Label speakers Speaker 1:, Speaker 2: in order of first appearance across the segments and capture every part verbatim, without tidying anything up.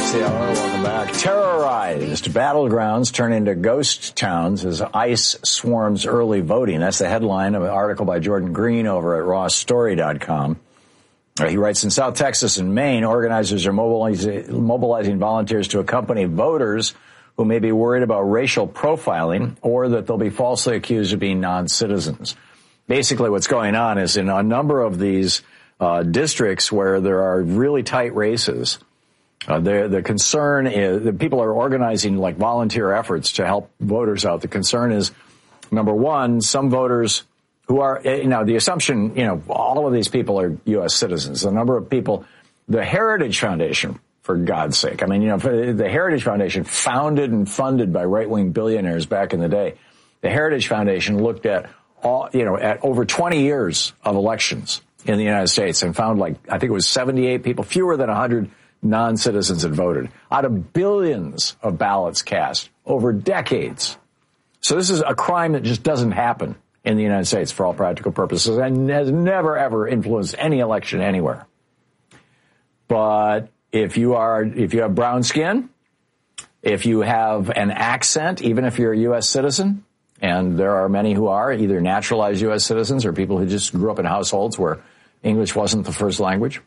Speaker 1: It's the hour. Welcome back. Terrorized battlegrounds turn into ghost towns as ICE swarms early voting. That's the headline of an article by Jordan Green over at Ross Story dot com. He writes, in South Texas and Maine, organizers are mobilizing, mobilizing volunteers to accompany voters who may be worried about racial profiling or that they'll be falsely accused of being non-citizens. Basically, what's going on is in a number of these uh, districts where there are really tight races, uh, the, the concern is that people are organizing like volunteer efforts to help voters out. The concern is, number one, some voters who are, you know, the assumption, you know, all of these people are U S citizens. The number of people, the Heritage Foundation, for God's sake. I mean, you know, the Heritage Foundation, founded and funded by right-wing billionaires back in the day, the Heritage Foundation looked at all, you know, at over twenty years of elections in the United States and found like, I think it was seventy-eight people, fewer than one hundred non-citizens had voted out of billions of ballots cast over decades. So this is a crime that just doesn't happen in the United States for all practical purposes and has never, ever influenced any election anywhere. But if you are, if you have brown skin, if you have an accent, even if you're a U S citizen, and there are many who are either naturalized U S citizens or people who just grew up in households where English wasn't the first language,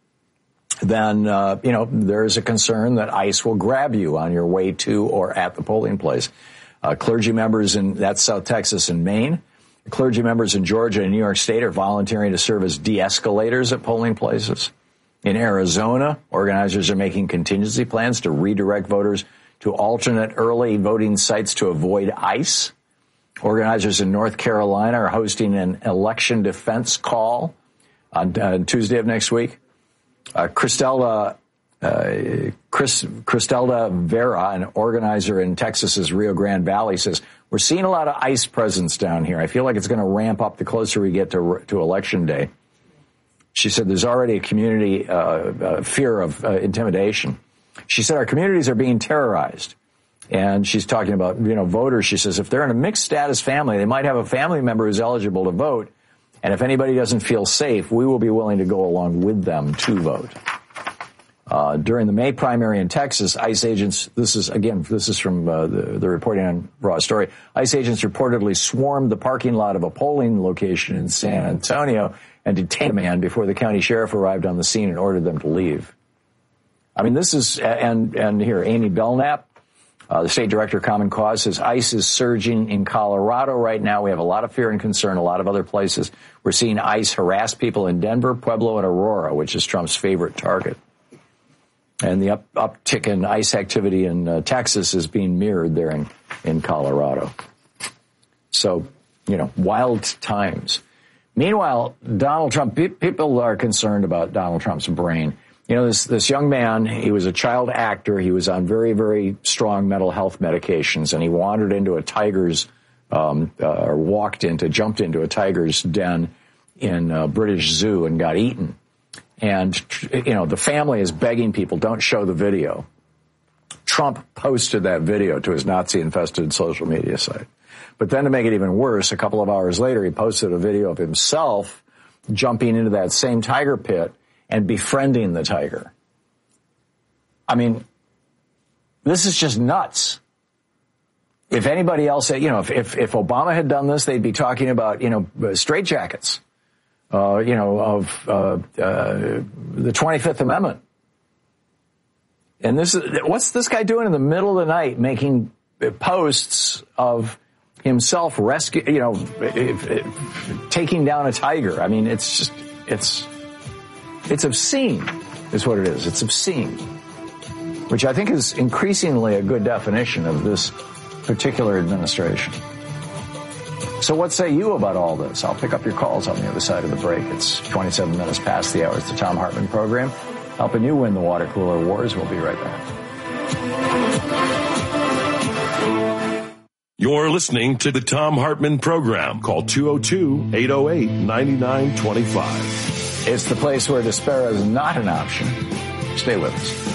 Speaker 1: then, uh, you know, there is a concern that ICE will grab you on your way to or at the polling place. Uh, clergy members in, that's South Texas and Maine. Clergy members in Georgia and New York State are volunteering to serve as de-escalators at polling places. In Arizona, organizers are making contingency plans to redirect voters to alternate early voting sites to avoid ICE. Organizers in North Carolina are hosting an election defense call on uh, Tuesday of next week. Uh, Cristelda, uh, Chris, Cristelda Vera, an organizer in Texas's Rio Grande Valley, says, we're seeing a lot of ICE presence down here. I feel like it's going to ramp up the closer we get to, to Election Day. She said there's already a community uh, uh, fear of uh, intimidation. She said our communities are being terrorized. And she's talking about, you know, voters. She says if they're in a mixed status family, they might have a family member who's eligible to vote. And if anybody doesn't feel safe, we will be willing to go along with them to vote. Uh, during the May primary in Texas, ICE agents, this is, again, this is from uh, the, the reporting on Raw Story, ICE agents reportedly swarmed the parking lot of a polling location in San Antonio and detained a man before the county sheriff arrived on the scene and ordered them to leave. I mean, this is, and, and here, Amy Belknap, uh, the state director of Common Cause, says ICE is surging in Colorado right now. We have a lot of fear and concern, a lot of other places. We're seeing ICE harass people in Denver, Pueblo, and Aurora, which is Trump's favorite target. And the up, uptick in ICE activity in uh, Texas is being mirrored there in, in Colorado. So, you know, wild times. Meanwhile, Donald Trump, people are concerned about Donald Trump's brain. You know, this, this young man, he was a child actor. He was on very, very strong mental health medications, and he wandered into a tiger's, um, uh, or walked into, jumped into a tiger's den in a British zoo and got eaten. And, you know, the family is begging people, don't show the video. Trump posted that video to his Nazi-infested social media site. But then to make it even worse, a couple of hours later, he posted a video of himself jumping into that same tiger pit and befriending the tiger. I mean, this is just nuts. If anybody else, you know, if, if, if Obama had done this, they'd be talking about, you know, straitjackets, uh, you know, of uh, uh, the twenty-fifth Amendment. And this is, what's this guy doing in the middle of the night making posts of himself rescue, you know, if, if, taking down a tiger? I mean, it's just, it's, it's obscene is what it is. It's obscene, which I think is increasingly a good definition of this particular administration. So what say you about all this? I'll pick up your calls on the other side of the break. It's twenty-seven minutes past the hour. It's the Thom Hartmann Program, helping you win the water cooler wars. We'll be right back.
Speaker 2: You're listening to the Thom Hartmann Program. Call two oh two, eight oh eight, nine nine two five.
Speaker 1: It's the place where despair is not an option. Stay with us.